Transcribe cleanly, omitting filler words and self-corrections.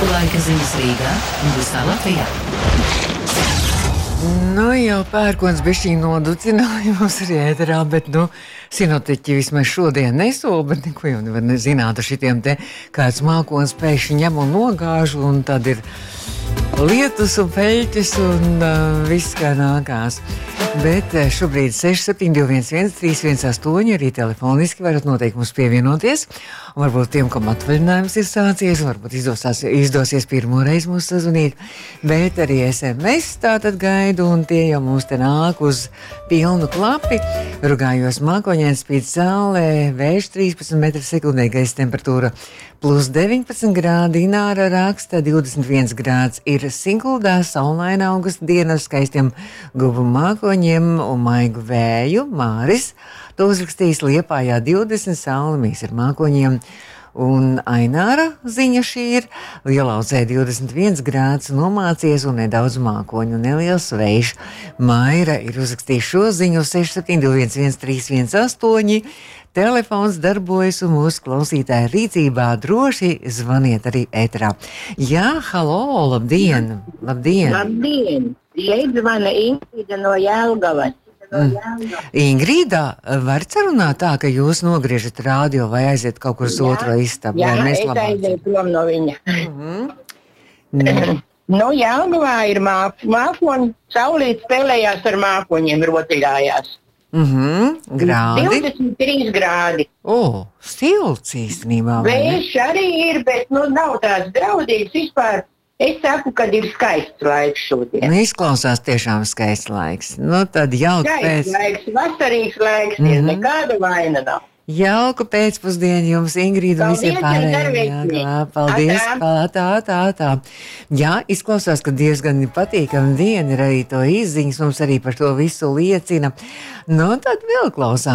Laika ziņas Rīgā un visā Latvijā. Nu, jau pērkons bišķiņ noducināja mums arī ēterā, bet, sinoptiķi vismaz šodien nesola, bet neko jau nevar nezināt ar šitiem te kāds mākons pēkšņi ņem un nogāž, un tad ir lietus un peļķis un viss kā nākās. Bet šobrīd 6721 318 arī telefoniski varat noteikti mums pievienoties. Un varbūt tiem, kam atvaļinājums ir sācies, varbūt izdosies pirmoreiz mūs sazvanīt, bet arī SMS tātad gaidu, un tie jau mums te nāk uz pilnu klapi. Rugājos mākoņēns spīd saulē, vējš 13 m/s, gaisa temperatūra plus 19 grādi, Ināra raksta 21 grāds, ir Sinkuldā saulaina augusta diena ar skaistiem gubu mākoņiem un maigu vēju. Māris to uzrakstījis Liepājā 20 saulmīs ar mākoņiem. Un Aināra ziņa šī ir Lielaudzē 21 grāds, nomācies un nedaudz mākoņu, neliels vējš. Maira ir uzrakstījis šo ziņu 6721 318. Telefons darbojas un mūsu klausītāja rīcībā, droši zvaniet arī ēterā. Jā, halo, labdien! Labdien! Labdien! Šeit zvana Ingrīda no Jelgavas. Ingrīda, var sarunāt tā, ka jūs nogriežat rādio vai aiziet kaut kur uz otro istabu? Jā, es aizēju prom no viņa. No Jelgavā ir mākoņi, saulīt spēlējās ar mākoņiem, rotaļājās. Grādi? 23 grādi. Silts īstenībā. Vējš arī ir, bet nav tāds draudīgs vispār. Es saku, kad ir skaists laiks šodien. Izklausās tiešām skaists laiks. Tad jauka skaists laiks, vasarīgs laiks, nekāda vaina nav. Jauka pēcpusdiena jums, Ingrīda, un visiem pārējiem. Paldies. Tā. Jā, izklausās, ka diezgan patīkami diena ir arī to izziņas, mums arī par to visu liecina. Tad vēl klausām.